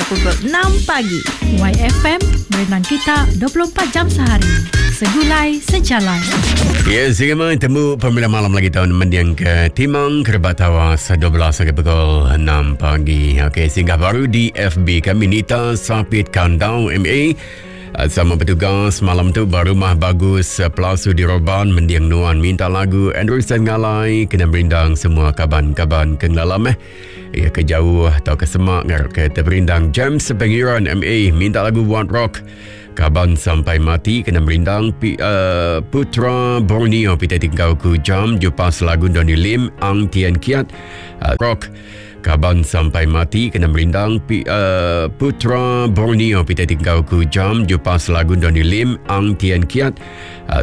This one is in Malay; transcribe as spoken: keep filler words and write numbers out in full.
pukul enam pagi. Y F M, berenang kita dua puluh empat jam sehari. Segulai sejalan. Ya, sekarang temu Pemilihan Malam lagi tahun mendiang ke Timang Kerebat Tawas dua belas hingga pukul enam pagi. Okey, singgah baru di F B kami Nita Sapit Kandau M A. Sama petugas malam tu baru mah bagus pelasu di Roban mendiang nuan minta lagu Anderson Ngalai kena berindang semua kaban-kaban ke dalam eh ya ke jauh atau ke semak ngar ke terberindang James Pengiran M A minta lagu One Rock kaban sampai mati kena berindang P, uh, Putra Borneo pita tinggal ku jam jupas lagu Donny Lim Ang Tian Kiat uh, Rock kaban sampai mati kena merindang P, uh, Putra Borneo pita tinggal ku jam jupas lagu Donny Lim Ang Tian Kiat uh,